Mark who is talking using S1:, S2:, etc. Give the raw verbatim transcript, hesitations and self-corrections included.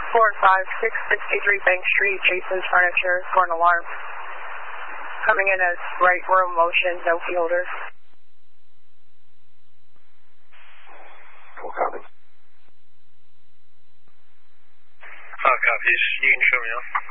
S1: four and five, six sixty-three Bank Street, Jason's Furniture, for an alarm. Coming in as right room motion, no key holder.
S2: Full copy.
S3: Five copies. You can show me now.